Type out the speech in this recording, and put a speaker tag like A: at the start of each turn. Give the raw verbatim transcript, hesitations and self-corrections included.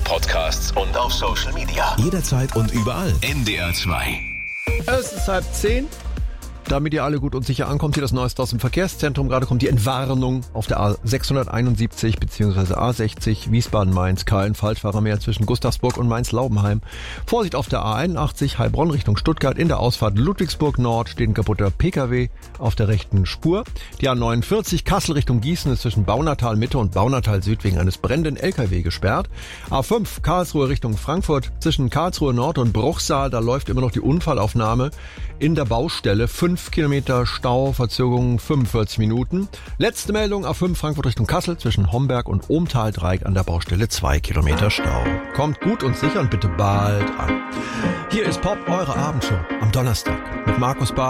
A: Podcasts und auf Social Media. Jederzeit und überall. N D R zwei.
B: Es ist halb zehn. Damit ihr alle gut und sicher ankommt, hier das Neueste aus dem Verkehrszentrum. Gerade kommt die Entwarnung auf der A sechshunderteinundsiebzig bzw. A sechzig Wiesbaden-Mainz. Kein Falschfahrer mehr zwischen Gustavsburg und Mainz-Laubenheim. Vorsicht auf der A einundachtzig Heilbronn Richtung Stuttgart. In der Ausfahrt Ludwigsburg Nord steht ein kaputter P K W auf der rechten Spur. Die A neunundvierzig Kassel Richtung Gießen ist zwischen Baunatal Mitte und Baunatal Süd wegen eines brennenden L K W gesperrt. A fünf Karlsruhe Richtung Frankfurt zwischen Karlsruhe Nord und Bruchsal. Da läuft immer noch die Unfallaufnahme in der Baustelle. fünf Kilometer Stau, Verzögerung fünfundvierzig Minuten. Letzte Meldung, A fünf Frankfurt Richtung Kassel zwischen Homberg und Ohmtal-Dreieck an der Baustelle zwei Kilometer Stau. Kommt gut und sicher und bitte bald an. Hier ist Pop, eure Abendshow am Donnerstag mit Markus Barth.